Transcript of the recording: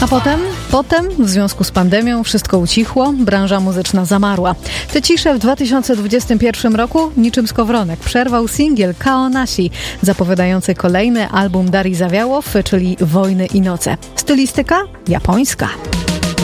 A potem w związku z pandemią wszystko ucichło, branża muzyczna zamarła. Tę ciszę w 2021 roku niczym skowronek przerwał singiel Kaonashi, zapowiadający kolejny album Darii Zawiałow, czyli Wojny i noce. Stylistyka japońska.